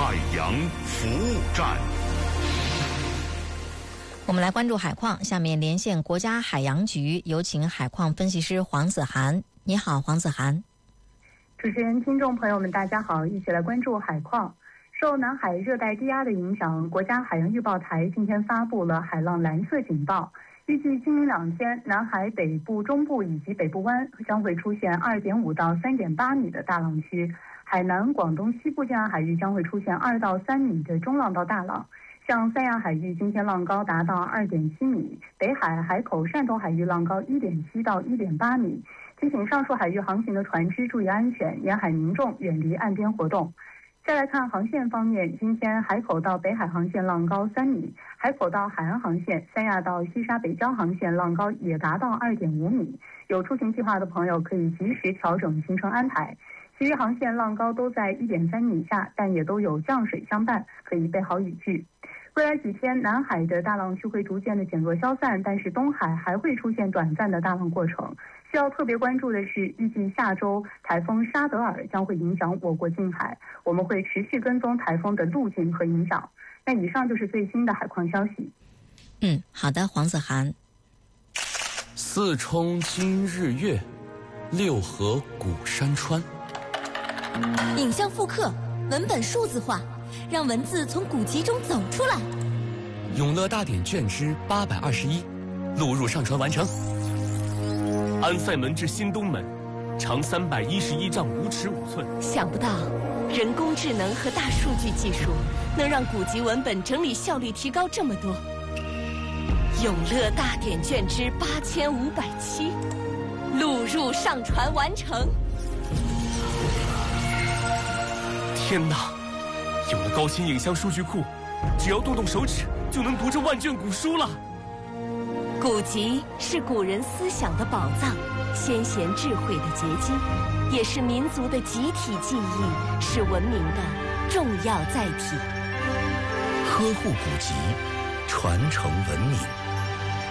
海洋服务站。 我们来关注海况，下面连线国家海洋局，有请海况分析师黄子涵。你好，黄子涵。 主持人、听众朋友们，大家好，一起来关注海况。受南海热带低压的影响，国家海洋预报台今天发布了海浪蓝色警报。预计今明2天，南海北部、中部以及北部湾将会出现2.5到3.8米的大浪区，海南、广东西部近岸海域将会出现2到3米的中浪到大浪。像三亚海域今天浪高达到2.7米，北海、海口、汕头海域浪高1.7到1.8米。提醒上述海域航行的船只注意安全，沿海民众远离岸边活动。再来看航线方面，今天海口到北海航线浪高3米，海口到海安航线、三亚到西沙北礁航线浪高也达到2.5米。有出行计划的朋友可以及时调整行程安排。其余航线浪高都在1.3米以下，但也都有降水相伴，可以备好雨具。未来几天，南海的大浪区会逐渐的减弱消散，但是东海还会出现短暂的大浪过程。需要特别关注的是，预计下周台风沙德尔将会影响我国近海，我们会持续跟踪台风的路径和影响。那以上就是最新的海况消息。 好的，黄子涵。 四冲今日月，六合古山川。 影像复刻，文本数字化，让文字从古籍中走出来。 永乐大典卷之821，录入上传完成。 安塞门至新东门，长311丈5尺5寸。 想不到，人工智能和大数据技术能让古籍文本整理效率提高这么多。永乐大典卷之8507，录入上传完成。 天哪！有了高清影像数据库，只要动动手指就能读这万卷古书了。 古籍是古人思想的宝藏，先贤智慧的结晶，也是民族的集体记忆，是文明的重要载体。 呵护古籍，传承文明。